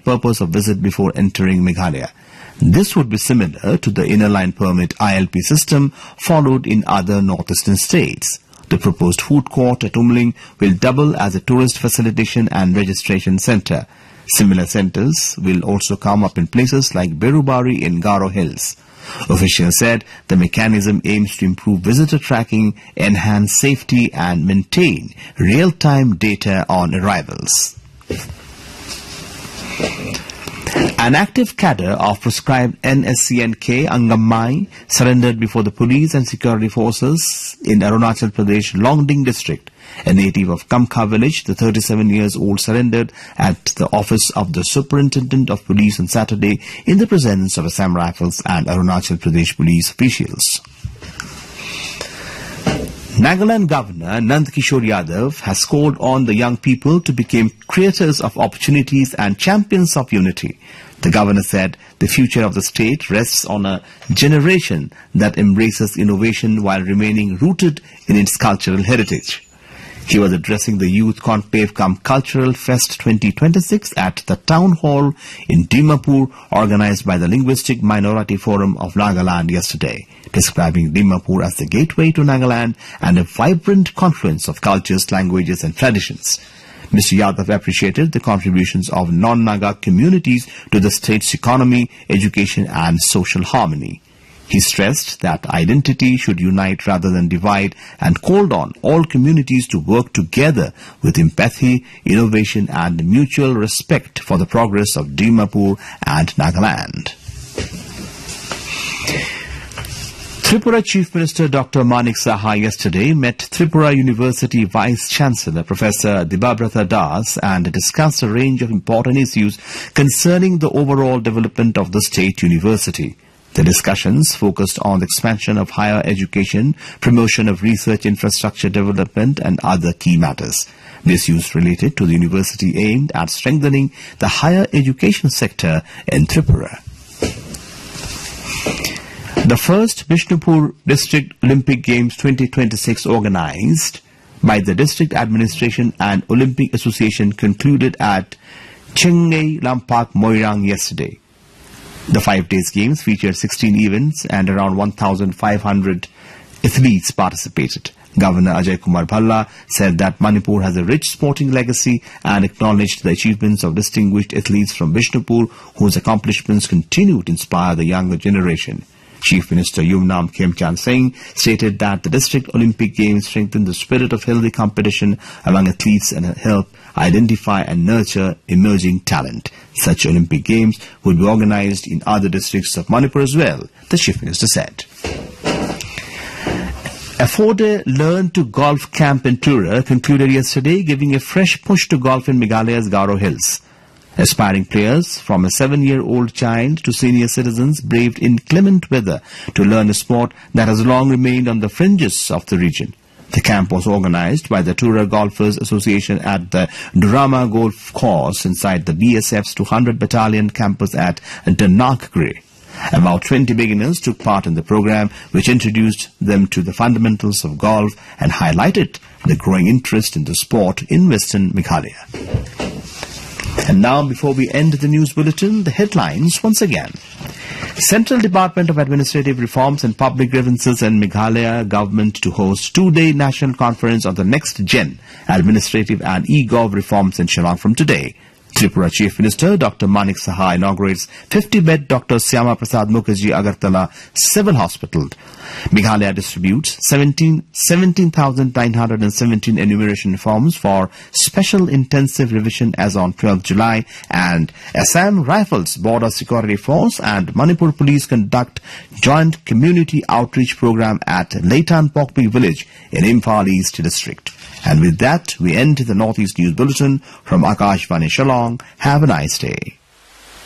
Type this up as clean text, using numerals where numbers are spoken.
purpose of visit before entering Meghalaya. This would be similar to the inner line permit ILP system followed in other northeastern states. The proposed food court at Umling will double as a tourist facilitation and registration centre. Similar centres will also come up in places like Berubari in Garo Hills. Officials said the mechanism aims to improve visitor tracking, enhance safety and maintain real-time data on arrivals. An active cadre of proscribed NSCNK Angamai surrendered before the police and security forces in Arunachal Pradesh Longding district. A native of Kamkha village, the 37-year-old surrendered at the office of the Superintendent of Police on Saturday in the presence of Assam Rifles and Arunachal Pradesh police officials. Nagaland Governor Nand Kishore Yadav has called on the young people to become creators of opportunities and champions of unity. The governor said the future of the state rests on a generation that embraces innovation while remaining rooted in its cultural heritage. He was addressing the Youth Conclave cum Cultural Fest 2026 at the Town Hall in Dimapur, organized by the Linguistic Minority Forum of Nagaland yesterday, describing Dimapur as the gateway to Nagaland and a vibrant confluence of cultures, languages and traditions. Mr. Yadav appreciated the contributions of non-Naga communities to the state's economy, education and social harmony. He stressed that identity should unite rather than divide and called on all communities to work together with empathy, innovation and mutual respect for the progress of Dimapur and Nagaland. Tripura Chief Minister Dr. Manik Saha yesterday met Tripura University Vice Chancellor Professor Dibabrata Das and discussed a range of important issues concerning the overall development of the state university. The discussions focused on the expansion of higher education, promotion of research infrastructure development and other key matters. The issues related to the university aimed at strengthening the higher education sector in Tripura. The first Bishnupur District Olympic Games 2026 organized by the District Administration and Olympic Association concluded at Chengay Lampak Moirang yesterday. The 5 days games featured 16 events and around 1,500 athletes participated. Governor Ajay Kumar Bhalla said that Manipur has a rich sporting legacy and acknowledged the achievements of distinguished athletes from Bishnupur whose accomplishments continue to inspire the younger generation. Chief Minister Yumnam Khemchand Singh stated that the District Olympic Games strengthen the spirit of healthy competition among athletes and help identify and nurture emerging talent. Such Olympic Games will be organized in other districts of Manipur as well, the Chief Minister said. A 4-day Learn to Golf camp in Tura concluded yesterday, giving a fresh push to golf in Meghalaya's Garo Hills. Aspiring players from a 7-year-old child to senior citizens braved inclement weather to learn a sport that has long remained on the fringes of the region. The camp was organized by the Tura Golfers Association at the Durama Golf Course inside the BSF's 200 Battalion campus at Danakgre. About 20 beginners took part in the program, which introduced them to the fundamentals of golf and highlighted the growing interest in the sport in Western Meghalaya. And now, before we end the news bulletin, the headlines once again. Central Department of Administrative Reforms and Public Grievances and Meghalaya government to host 2-day national conference on the next gen administrative and e-gov reforms in Shillong from today. Tripura Chief Minister Dr. Manik Saha inaugurates 50-bed Dr. Syama Prasad Mukherjee Agartala Civil Hospital. Meghalaya distributes 17,917 enumeration forms for special intensive revision as on 12th July, and Assam Rifles Border Security Force and Manipur Police conduct joint community outreach program at Leitan Pokpi village in Imphal East District. And with that, we end the Northeast News Bulletin from Akashvani Shillong. Have a nice day.